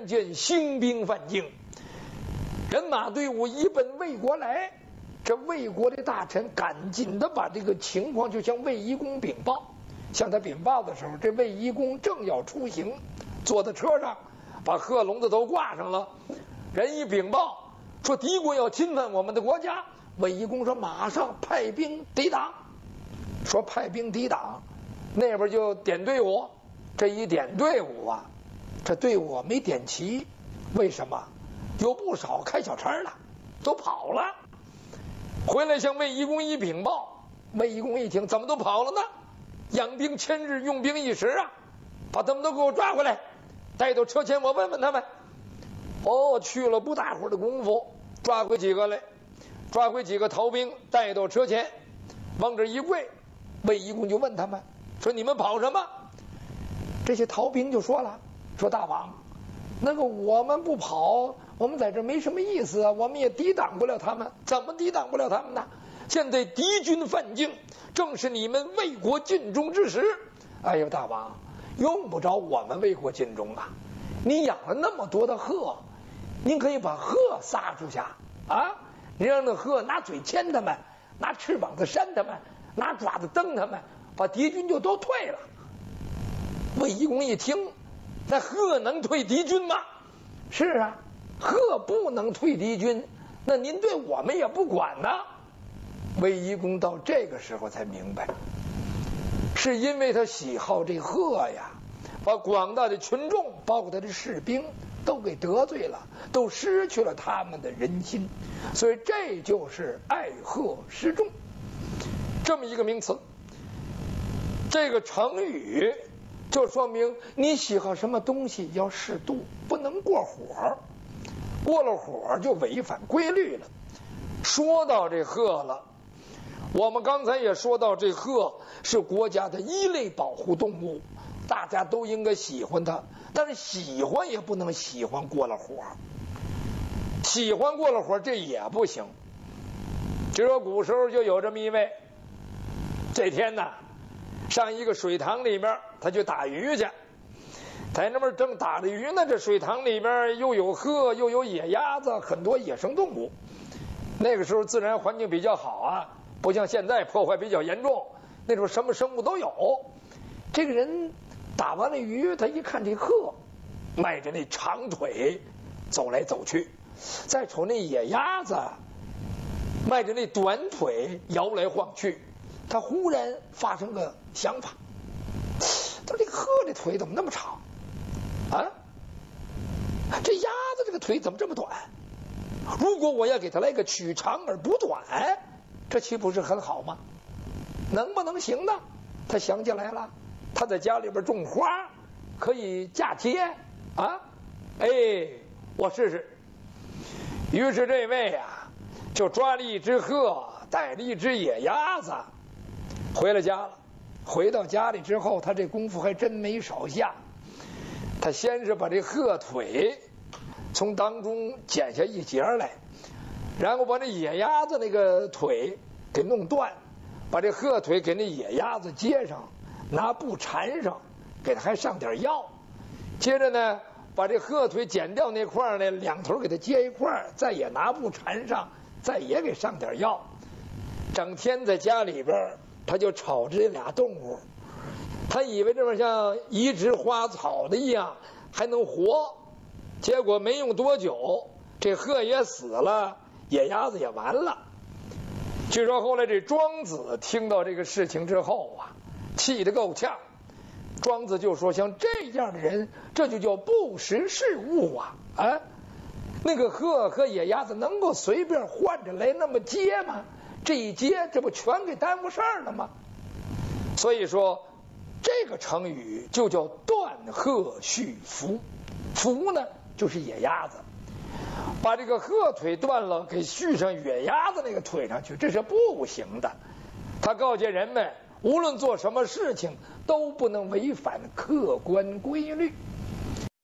渐渐兴兵犯境，人马队伍一奔魏国来。这魏国的大臣赶紧的把这个情况就向魏夷公禀报。向他禀报的时候，这魏夷公正要出行，坐在车上，把鹤笼子都挂上了。人一禀报说敌国要侵犯我们的国家，魏夷公说马上派兵抵挡。说派兵抵挡，那边就点队伍。这一点队伍啊，这队伍没点齐，为什么？有不少开小差的都跑了。回来向魏夷公一禀报，魏夷公一听，怎么都跑了呢？养兵千日，用兵一时啊！把他们都给我抓回来，带到车前，我问问他们。哦，去了不大会儿的功夫，抓回几个来，抓回几个逃兵，带到车前，往这一跪。魏夷公就问他们说：“你们跑什么？”这些逃兵就说了：“说大王，那个我们不跑，我们在这没什么意思啊，我们也抵挡不了他们。怎么抵挡不了他们呢？现在敌军犯境，正是你们魏国尽忠之时。哎呦，大王，用不着我们魏国尽忠啊！你养了那么多的鹤，您可以把鹤撒出去啊！你让那鹤拿嘴牵他们，拿翅膀子扇他们，拿爪子蹬他们，把敌军就都退了。”魏夷公一听，那鹤能退敌军吗？是啊，鹤不能退敌军，那您对我们也不管呢。魏夷公到这个时候才明白，是因为他喜好这鹤呀，把广大的群众，包括他的士兵都给得罪了，都失去了他们的人心，所以这就是爱鹤失众这么一个名词。这个成语就说明你喜好什么东西要适度，不能过火，过了火就违反规律了。说到这鹤了，我们刚才也说到，这鹤是国家的一类保护动物，大家都应该喜欢它，但是喜欢也不能喜欢过了火，喜欢过了火这也不行。就说古时候就有这么一位，这天呢上一个水塘里边，他去打鱼去，在那边正打着鱼呢，这水塘里边又有鹤又有野鸭子，很多野生动物。那个时候自然环境比较好啊，不像现在破坏比较严重，那时候什么生物都有。这个人打完了鱼，他一看这鹤迈着那长腿走来走去，再瞅那野鸭子迈着那短腿摇来晃去，他忽然发生个想法，他说这个鹤的腿怎么那么长啊？这鸭子这个腿怎么这么短？如果我要给它来个取长而补短，这岂不是很好吗？能不能行呢？他想起来了，他在家里边种花，可以嫁接啊！哎，我试试。于是这位啊，就抓了一只鹤，带了一只野鸭子，回了家了。回到家里之后，他这功夫还真没少下。他先是把这鹤腿从当中剪下一截来，然后把这野鸭子那个腿给弄断，把这鹤腿给那野鸭子接上，拿布缠上，给它还上点药。接着呢，把这鹤腿剪掉那块呢，两头给它接一块，再也拿布缠上，再也给上点药。整天在家里边，他就瞅着这俩动物，他以为这么像移植花草的一样还能活，结果没用多久，这鹤也死了，野鸭子也完了。据说后来这庄子听到这个事情之后啊，气得够呛。庄子就说，像这样的人，这就叫不识时务啊！那个鹤和野鸭子能够随便换着来那么接吗？这一接，这不全给耽误事儿了吗？所以说，这个成语就叫断鹤续福。福呢，就是野鸭子，把这个鹤腿断了，给续上野鸭子那个腿上去，这是不行的。他告诫人们，无论做什么事情，都不能违反客观规律。